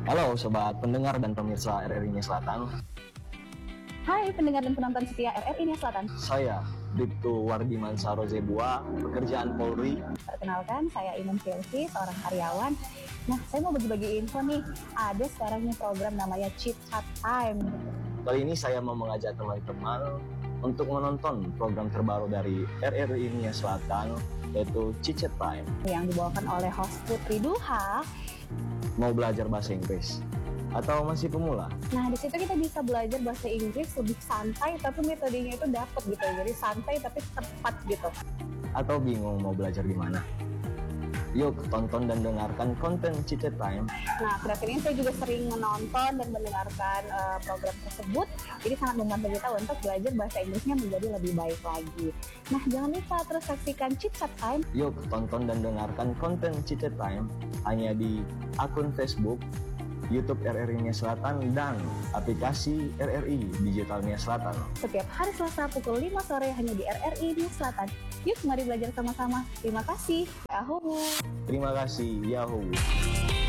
Halo sobat pendengar dan pemirsa RRI Nia Selatan. Hai pendengar dan penonton setia RRI Nia Selatan. Saya Bribtu Wardiman Sarozebua, pekerjaan Polri. Perkenalkan, saya Iman Filsi, seorang karyawan. Nah, saya mau bagi-bagi info nih. Ada sekarang nih program namanya Chit Chat Time. Kali ini saya mau mengajak teman-teman untuk menonton program terbaru dari RRI Nia Selatan, yaitu Chit Chat Time, Yang dibawakan oleh host Putri Duha. Mau belajar bahasa Inggris atau masih pemula? Nah, di situ kita bisa belajar bahasa Inggris lebih santai, tapi metodenya itu dapat gitu. Jadi santai tapi tepat gitu. Atau bingung mau belajar di mana? Yuk tonton dan dengarkan konten Chit Chat Time. Nah, akhir-akhir ini saya juga sering menonton dan mendengarkan program tersebut. Jadi sangat membantu kita untuk belajar bahasa Inggrisnya menjadi lebih baik lagi. Nah, jangan lupa terus saksikan Chit Chat Time. Yuk tonton dan dengarkan konten Chit Chat Time hanya di akun Facebook, YouTube RRI Nia Selatan, dan aplikasi RRI Digital Nia Selatan. Setiap hari Selasa pukul 5 sore hanya di RRI Nia Selatan. Yuk, mari belajar sama-sama. Terima kasih. Yahoo! Terima kasih, Yahoo!